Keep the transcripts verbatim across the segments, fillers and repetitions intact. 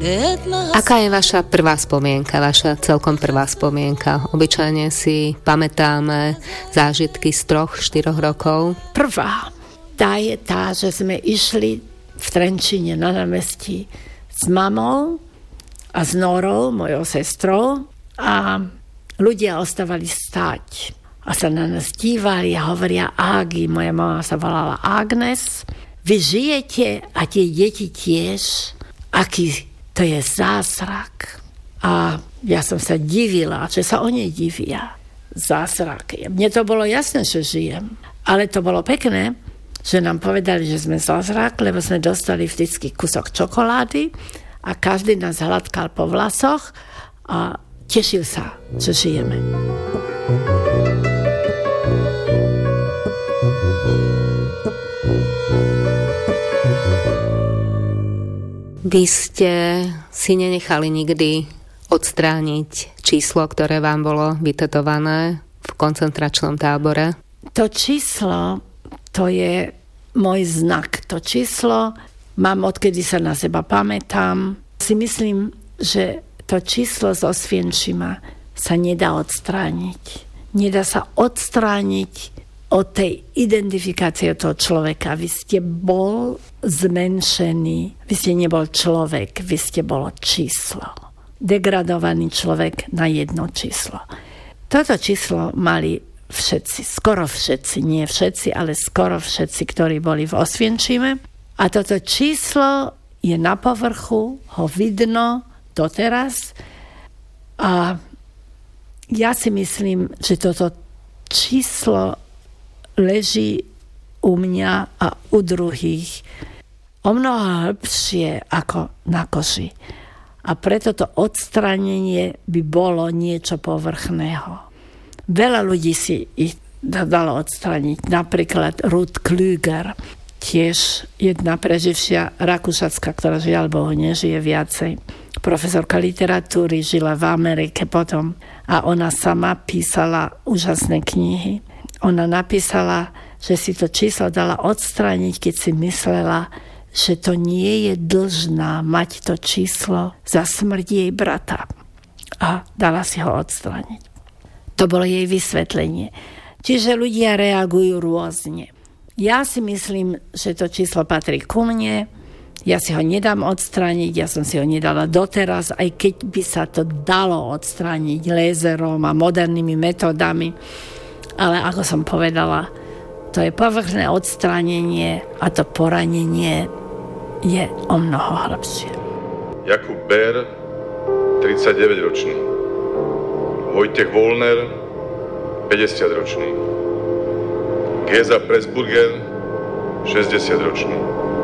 Aká je vaša prvá spomienka, vaša celkom prvá spomienka? Obyčajne si pamätáme zážitky z troch, štyroch rokov. Prvá, tá je tá, že sme išli v Trenčíne na námestí s mamou a s Norou, mojou sestrou, a ľudia ostávali stáť a sa na nás dívali a hovoria Ági, moja mama sa volala Agnes, vy žijete a tie deti tiež, aký to je zázrak. A ja som sa divila, že sa oni divia. Zázrak. Mne to bolo jasné, že žijem. Ale to bolo pekné, že nám povedali, že sme zázrak, lebo sme dostali vždycky kusok čokolády a každý nás hladkal po vlasoch a tešil sa, že žijeme. Vy ste si nenechali nikdy odstrániť číslo, ktoré vám bolo vytetované v koncentračnom tábore? To číslo, to je môj znak. To číslo mám, odkedy sa na seba pamätám. Si myslím, že to číslo z Osvienčima sa nedá odstrániť. Nedá sa odstrániť od tej identifikácie toho človeka. Vy ste bol zmenšený, vy ste nebol človek, vy ste bolo číslo. Degradovaný človek na jedno číslo. Toto číslo mali všetci, skoro všetci, nie všetci, ale skoro všetci, ktorí boli v Osvienčime. A toto číslo je na povrchu, ho vidno doteraz. A ja si myslím, že toto číslo leží u mňa a u druhých o mnoho hlbšie ako na koži. A preto to odstránenie by bolo niečo povrchného. Veľa ľudí si ich dalo odstrániť. Napríklad Ruth Klüger, tiež jedna preživšia Rakúšacka, ktorá žiaľ Bohu nežije viacej. Profesorka literatúry, žila v Amerike potom a ona sama písala úžasné knihy. Ona napísala, že si to číslo dala odstrániť, keď si myslela, že to nie je dlžná mať to číslo za smrť jej brata. A dala si ho odstrániť. To bolo jej vysvetlenie. Čiže ľudia reagujú rôzne. Ja si myslím, že to číslo patrí ku mne. Ja si ho nedám odstrániť, ja som si ho nedala doteraz, aj keď by sa to dalo odstrániť lézerom a modernými metódami. Ale ako som povedala, to je povrchné odstránenie a to poranenie je o mnoho hlbšie. Jakub Bér, tridsaťdeväťročný. Vojtech Vollner, päťdesiatročný. Geza Pressburger, šesťdesiatročný.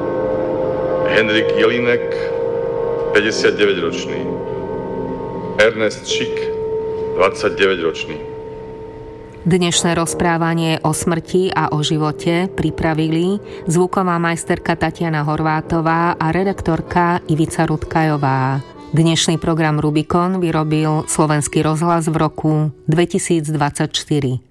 Henrik Jelinek, päťdesiatdeväťročný. Ernest Schick, dvadsaťdeväťročný. Dnešné rozprávanie o smrti a o živote pripravili zvuková majsterka Tatiana Horvátová a redaktorka Ivica Rutkajová. Dnešný program Rubikon vyrobil Slovenský rozhlas v roku dvetisícdvadsaťštyri.